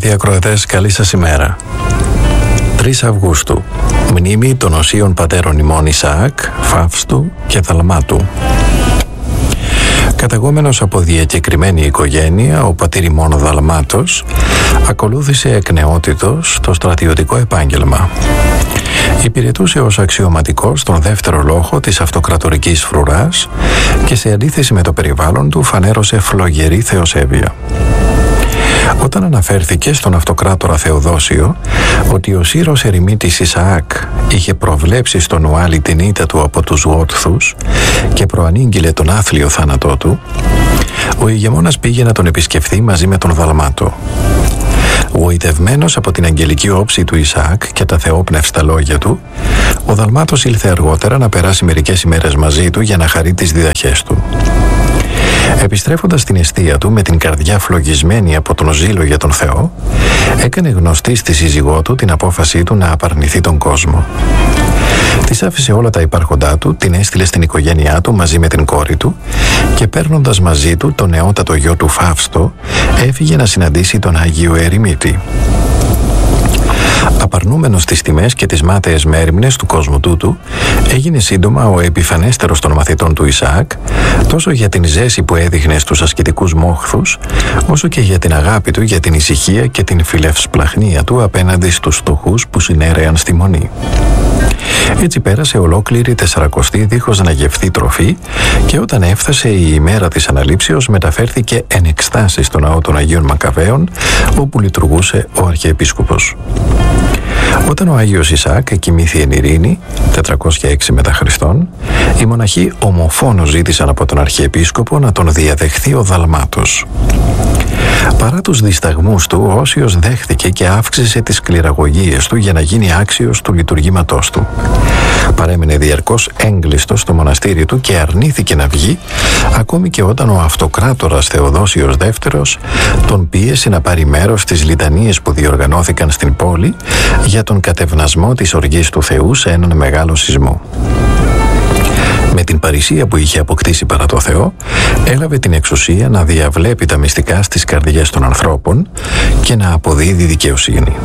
Αγαπητοί ακροατές, καλή σας ημέρα. 3 Αυγούστου, μνήμη των οσίων πατέρων ημών Ισαάκ, Φαύστου και Δαλμάτου. Καταγόμενος από διακεκριμένη οικογένεια, ο πατήρ ημών Δαλμάτος ακολούθησε εκ νεότητος το στρατιωτικό επάγγελμα. Υπηρετούσε ως αξιωματικός στον δεύτερο λόχο της αυτοκρατορικής φρουράς και σε αντίθεση με το περιβάλλον του φανέρωσε φλογερή θεοσέβεια. Όταν αναφέρθηκε στον αυτοκράτορα Θεοδόσιο ότι ο Σύρος ερημίτης Ισαάκ είχε προβλέψει στον Νουάλη την ήττα του από τους Γότθους και προανήγγειλε τον άθλιο θάνατό του, ο ηγεμόνας πήγε να τον επισκεφθεί μαζί με τον Δαλμάτο. Γοητευμένος από την αγγελική όψη του Ισαάκ και τα θεόπνευστα λόγια του, ο Δαλμάτος ήλθε αργότερα να περάσει μερικές ημέρες μαζί του για να χαρεί τις διδαχές του. Επιστρέφοντας στην εστία του με την καρδιά φλογισμένη από τον ζήλο για τον Θεό, έκανε γνωστή στη σύζυγό του την απόφασή του να απαρνηθεί τον κόσμο. Της άφησε όλα τα υπάρχοντά του, την έστειλε στην οικογένειά του μαζί με την κόρη του και παίρνοντας μαζί του τον νεότατο γιο του Φαύστο, έφυγε να συναντήσει τον Άγιο Ερημίτη. Απαρνούμενος τις τιμές και τις μάταιες μέριμνες του κόσμου τούτου, έγινε σύντομα ο επιφανέστερος των μαθητών του Ισαάκ, τόσο για την ζέση που έδειχνε στους ασκητικούς μόχθους, όσο και για την αγάπη του για την ησυχία και την φιλευσπλαχνία του απέναντι στους φτωχούς που συνέρεαν στη μονή. Έτσι πέρασε ολόκληρη 40 δίχως να γευθεί τροφή και όταν έφτασε η ημέρα της αναλήψεως μεταφέρθηκε εν εκστάσει στο ναό των Αγίων Μακαβαίων, όπου λειτουργούσε ο Αρχιεπίσκοπος. Όταν ο Άγιος Ισαάκ κοιμήθη εν ειρήνη, 406 μετά Χριστόν, οι μοναχοί ομοφόνος ζήτησαν από τον Αρχιεπίσκοπο να τον διαδεχθεί ο Δαλμάτος. Παρά τους δισταγμούς του, ο Όσιος δέχθηκε και αύξησε τις σκληραγωγίες του για να γίνει άξιος του λειτουργήματός του. Παρέμεινε διαρκώς έγκλειστος στο μοναστήρι του και αρνήθηκε να βγει, ακόμη και όταν ο αυτοκράτορας Θεοδόσιος δεύτερος τον πίεσε να πάρει μέρος στις λιτανίες που διοργανώθηκαν στην πόλη για τον κατευνασμό της οργής του Θεού σε έναν μεγάλο σεισμό. Με την παρησία που είχε αποκτήσει παρά το Θεό, έλαβε την εξουσία να διαβλέπει τα μυστικά στις καρδιές των ανθρώπων και να αποδίδει δικαιοσύνη.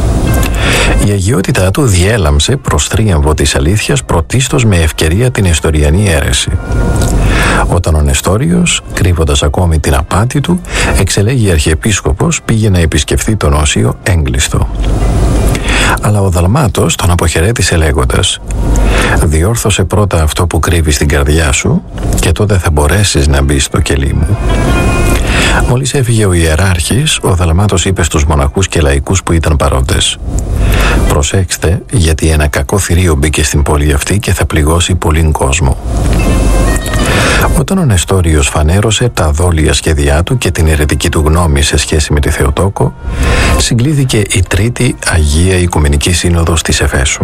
Η αγιότητά του διέλαμψε προς θρίαμβο της αλήθειας πρωτίστως με ευκαιρία την Νεστοριανή αίρεση. Όταν ο Νεστόριος, κρύβοντας ακόμη την απάτη του, εξελέγει αρχιεπίσκοπος, πήγε να επισκεφθεί τον Όσιο έγκλειστο. Αλλά ο Δαλμάτος τον αποχαιρέτησε λέγοντας: «Διόρθωσε πρώτα αυτό που κρύβει στην καρδιά σου και τότε θα μπορέσεις να μπεις στο κελί μου». Μόλις έφυγε ο ιεράρχης, ο Δαλμάτος είπε στους μοναχούς και λαϊκούς που ήταν παρόντες: «Προσέξτε, γιατί ένα κακό θηρίο μπήκε στην πόλη αυτή και θα πληγώσει πολλήν κόσμο». Όταν ο Νεστόριος φανέρωσε τα δόλια σχέδιά του και την αιρετική του γνώμη σε σχέση με τη Θεοτόκο, συγκλήθηκε η Τρίτη Αγία Οικουμενική Σύνοδος της Εφέσου.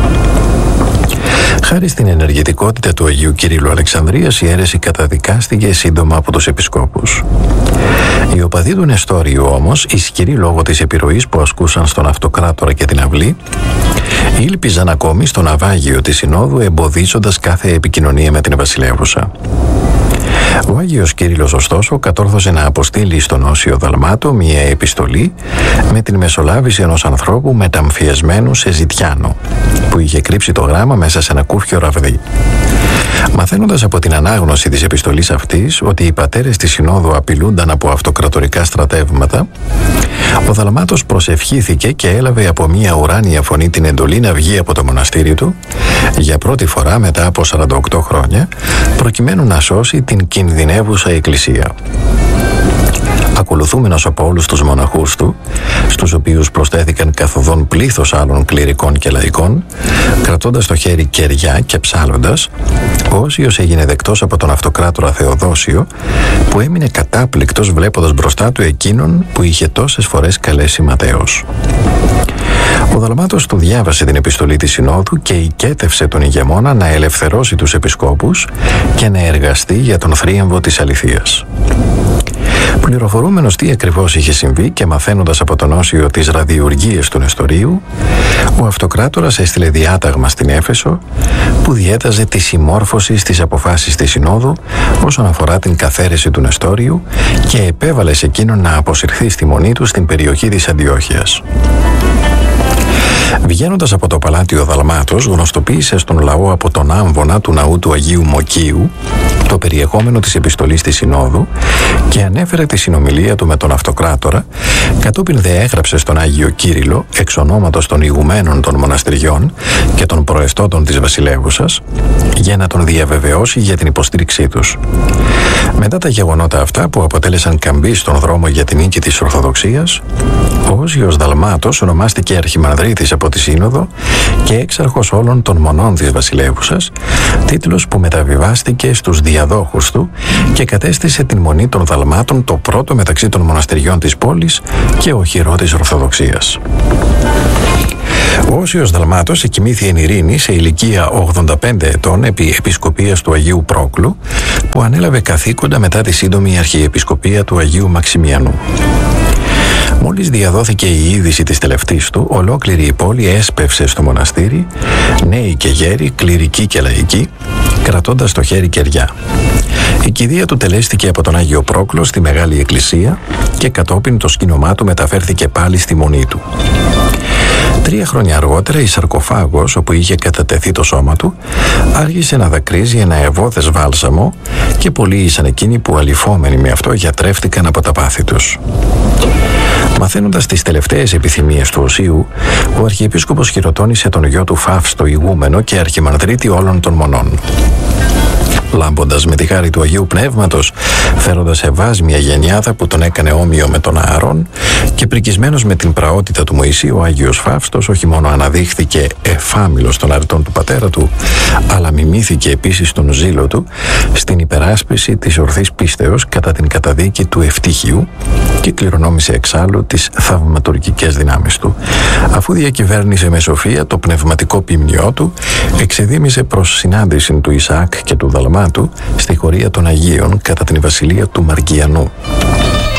Χάρη στην ενεργητικότητα του Αγίου Κυρίλλου Αλεξανδρίας, η αίρεση καταδικάστηκε σύντομα από τους επισκόπους. Οι οπαδοί του Νεστόριου όμως, ισχυροί λόγω της επιρροής που ασκούσαν στον αυτοκράτορα και την αυλή, ήλπιζαν ακόμη στο ναυάγιο της Συνόδου, εμποδίζοντας κάθε επικοινωνία με την βασιλεύουσα. Ο Άγιος Κύριλλος ωστόσο κατόρθωσε να αποστείλει στον Όσιο Δαλμάτο μια επιστολή με την μεσολάβηση ενός ανθρώπου μεταμφιεσμένου σε ζητιάνο, που είχε κρύψει το γράμμα μέσα σε ένα κούφιο ραβδί. Μαθαίνοντας από την ανάγνωση της επιστολής αυτής ότι οι πατέρες της Συνόδου απειλούνταν από αυτοκρατορικά στρατεύματα, ο Δαλμάτος προσευχήθηκε και έλαβε από μια ουράνια φωνή την εντολή να βγει από το μοναστήρι του για πρώτη φορά μετά από 48 χρόνια, προκειμένου να σώσει την κινδυνεύουσα εκκλησία. Ακολουθούμενος από όλους τους μοναχούς του, στους οποίους προσθέθηκαν καθοδόν πλήθος άλλων κληρικών και λαϊκών, κρατώντας στο χέρι κεριά και ψάλλοντας, ο Όσιος έγινε δεκτός από τον αυτοκράτορα Θεοδόσιο, που έμεινε κατάπληκτος βλέποντας μπροστά του εκείνον που είχε τόσες φορές καλέσει ματέος. Ο Δαλμάτος του διάβασε την επιστολή της Συνόδου και οικέτευσε τον ηγεμόνα να ελευθερώσει τους επισκόπους και να εργαστεί για τον θρίαμβο της αληθείας. Πληροφορούμενος τι ακριβώς είχε συμβεί και μαθαίνοντας από τον Όσιο τις ραδιουργίες του Νεστορίου, ο Αυτοκράτορας έστειλε διάταγμα στην Έφεσο που διέταζε τη συμμόρφωση στις αποφάσεις της Συνόδου όσον αφορά την καθαίρεση του Νεστόριου και επέβαλε σε εκείνον να αποσυρθεί στη μονή του στην περιοχή της Αντιόχειας. Βγαίνοντας από το παλάτιο Δαλμάτος, γνωστοποίησε στον λαό από τον άμβονα του ναού του Αγίου Μοκίου το περιεχόμενο της επιστολής της Συνόδου και ανέφερε τη συνομιλία του με τον Αυτοκράτορα, κατόπιν δε έγραψε στον Άγιο Κύριλλο εξ ονόματος των ηγουμένων των μοναστηριών και των προεστώτων της βασιλεύουσας για να τον διαβεβαιώσει για την υποστήριξή τους. Μετά τα γεγονότα αυτά που αποτέλεσαν καμπή στον δρόμο για την νίκη της Ορθοδοξίας, ο Όσιος Δαλμάτος ονομάστηκε Αρχιμανδρίτης από τη Σύνοδο και έξαρχος όλων των μονών της βασιλεύουσας, τίτλος που μεταβιβάστηκε στους διαδόχους του και κατέστησε την μονή των Δαλμάτων το πρώτο μεταξύ των μοναστηριών της πόλης και οχυρό της Ορθοδοξίας. Ο Όσιος Δαλμάτος εκοιμήθη εν ειρήνη σε ηλικία 85 ετών επί επισκοπίας του Αγίου Πρόκλου, που ανέλαβε καθήκοντα μετά τη σύντομη αρχιεπισκοπία του Αγίου Μαξιμιανού. Μόλις διαδόθηκε η είδηση της τελευταίας του, ολόκληρη η πόλη έσπευσε στο μοναστήρι, νέοι και γέροι, κληρικοί και λαϊκοί, κρατώντας στο χέρι κεριά. Η κηδεία του τελέστηκε από τον Άγιο Πρόκλο στη Μεγάλη Εκκλησία και κατόπιν το σκήνομά του μεταφέρθηκε πάλι στη μονή του. 3 χρόνια αργότερα η σαρκοφάγος όπου είχε κατατεθεί το σώμα του άρχισε να δακρύζει ένα ευώδες βάλσαμο και πολλοί ήσαν εκείνοι που αλυφόμενοι με αυτό γιατρεύτηκαν από τα πάθη τους. Μαθαίνοντας τις τελευταίες επιθυμίες του Οσίου, ο Αρχιεπίσκοπος χειροτώνησε τον γιο του Φαύστο ηγούμενο και αρχιμανδρίτη όλων των μονών. Λάμποντας με τη χάρη του Αγίου Πνεύματος, φέροντας ευάσμια γενιάδα που τον έκανε όμοιο με τον Ααρών και πρικισμένος με την πραότητα του Μωυσή, ο Άγιος Φαύστος όχι μόνο αναδείχθηκε εφάμιλος των αρετών του πατέρα του, αλλά μιμήθηκε επίσης τον ζήλο του στην υπεράσπιση της ορθής πίστεως κατά την καταδίκη του Ευτύχιου και κληρονόμησε εξάλλου τις θαυματουργικές δυνάμεις του. Αφού διακυβέρνησε με σοφία το πνευματικό ποιμνιό του, εξεδίμησε προς συνάντηση του Ισαάκ και του Δαλμάτου στη χωρία των Αγίων κατά την βασιλεία του Μαρκιανού.